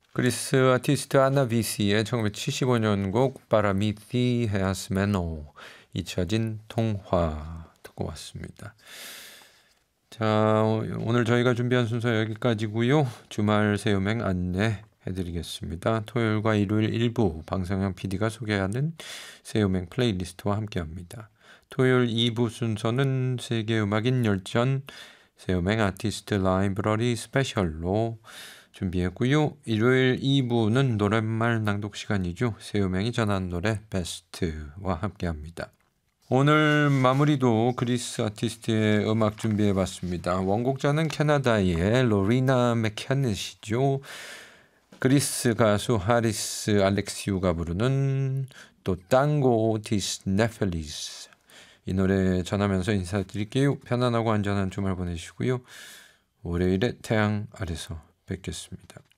그리스 아티스트 아나비시의 1975년 곡 파라미티헤아스메노 잊혀진 통화 듣고 왔습니다. 자, 오늘 저희가 준비한 순서 여기까지고요. 주말 새요맹 안내해드리겠습니다. 토요일과 일요일 일부 방성형 PD가 소개하는 새요맹 플레이리스트와 함께합니다. 토요일 2부 순서는 세계음악인 열전 새요맹 아티스트 라이브러리 스페셜로 준비했고요. 일요일 2부는 노랫말 낭독 시간이죠. 새요맹이 전한 노래 베스트와 함께합니다. 오늘 마무리도 그리스 아티스트의 음악 준비해봤습니다. 원곡자는 캐나다의 로리나 맥케넷이죠. 그리스 가수 하리스 알렉시우가 부르는 또 땅고 디스 네펠리스 이 노래 전하면서 인사드릴게요. 편안하고 안전한 주말 보내시고요. 월요일에 태양 아래서 뵙겠습니다.